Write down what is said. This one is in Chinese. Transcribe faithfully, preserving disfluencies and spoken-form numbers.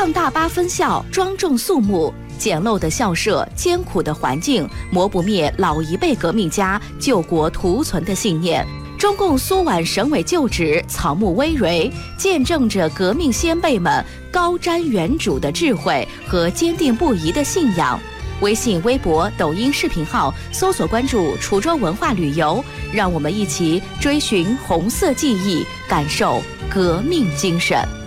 抗大巴分校庄重肃穆，简陋的校舍，艰苦的环境，磨不灭老一辈革命家救国图存的信念。中共苏皖省委旧址草木葳蕤，见证着革命先辈们高瞻远瞩的智慧和坚定不移的信仰。微信、微博、抖音视频号搜索关注滁州文化旅游，让我们一起追寻红色记忆，感受革命精神。